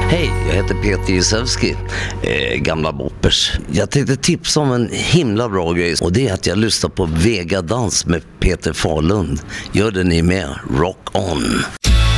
Hej, jag heter Peter Jezewski, gamla boppers. Jag tänkte tipsa om en himla bra grej, och det är att jag lyssnar på Vega Dans med Peter Fahlund. Gör det ni med, rock on!